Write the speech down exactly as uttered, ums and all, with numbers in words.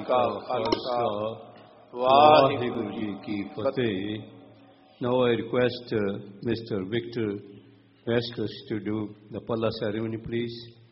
का खालसा वाहिगुरु जी की फतेह. Now I request uh, Mister Victor Vasquez to do the Palla ceremony, please.